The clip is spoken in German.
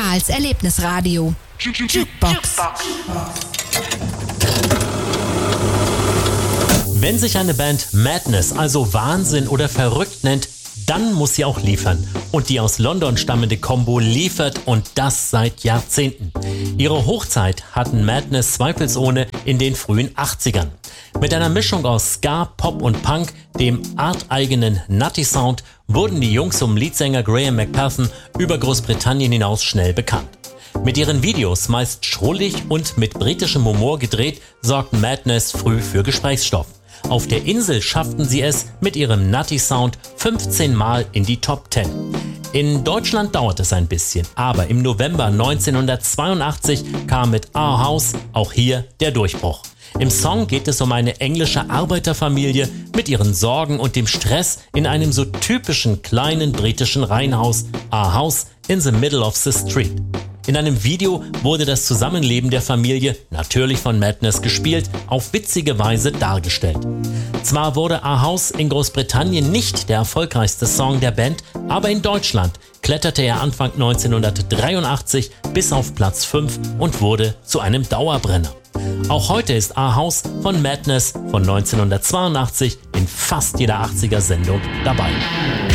Karls Erlebnisradio. Jukebox. Wenn sich eine Band Madness, also Wahnsinn oder verrückt nennt, dann muss sie auch liefern. Und die aus London stammende Combo liefert, und das seit Jahrzehnten. Ihre Hochzeit hatten Madness zweifelsohne in den frühen 80ern. Mit einer Mischung aus Ska, Pop und Punk, dem arteigenen Nutty Sound, wurden die Jungs um Leadsänger Graham McPherson über Großbritannien hinaus schnell bekannt. Mit ihren Videos, meist schrullig und mit britischem Humor gedreht, sorgten Madness früh für Gesprächsstoff. Auf der Insel schafften sie es mit ihrem Nutty Sound 15 Mal in die Top 10. In Deutschland dauert es ein bisschen, aber im November 1982 kam mit Our House auch hier der Durchbruch. Im Song geht es um eine englische Arbeiterfamilie mit ihren Sorgen und dem Stress in einem so typischen kleinen britischen Reihenhaus, Our House in the Middle of the Street. In einem Video wurde das Zusammenleben der Familie, natürlich von Madness gespielt, auf witzige Weise dargestellt. Zwar wurde Our House in Großbritannien nicht der erfolgreichste Song der Band, aber in Deutschland kletterte er Anfang 1983 bis auf Platz 5 und wurde zu einem Dauerbrenner. Auch heute ist Our House von Madness von 1982 in fast jeder 80er-Sendung dabei.